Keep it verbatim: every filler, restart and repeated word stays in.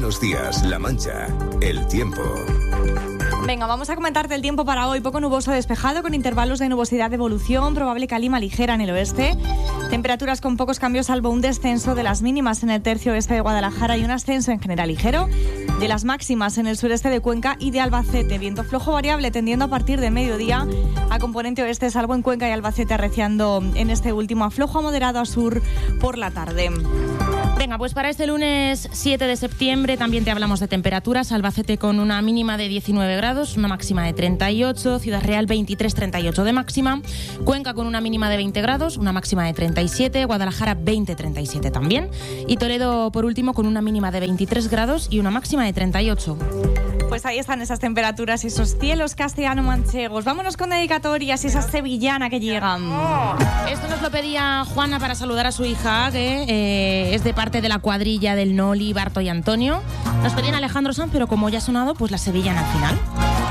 Buenos días, La Mancha. El tiempo. Venga, vamos a comentarte el tiempo para hoy. Poco nuboso despejado, con intervalos de nubosidad de evolución, probable calima ligera en el oeste. Temperaturas con pocos cambios, salvo un descenso de las mínimas en el tercio oeste de Guadalajara y un ascenso en general ligero de las máximas en el sureste de Cuenca y de Albacete. Viento flojo variable tendiendo a partir de mediodía a componente oeste, salvo en Cuenca y Albacete, arreciando en este último a flojo a moderado a sur por la tarde. Venga, pues para este lunes siete de septiembre también te hablamos de temperaturas. Albacete con una mínima de diecinueve grados, una máxima de treinta y ocho. Ciudad Real veintitrés treinta y ocho de máxima. Cuenca con una mínima de veinte grados, una máxima de treinta y siete. Guadalajara veinte treinta y siete también. Y Toledo, por último, con una mínima de veintitrés grados y una máxima de treinta y ocho. Pues ahí están esas temperaturas y esos cielos castellano-manchegos. Vámonos con dedicatorias y esa sevillana que llegan. Esto nos lo pedía Juana para saludar a su hija, que eh, es de parte de la cuadrilla del Noli, Barto y Antonio. Nos pedían Alejandro Sanz, pero como ya ha sonado, pues la sevillana al final.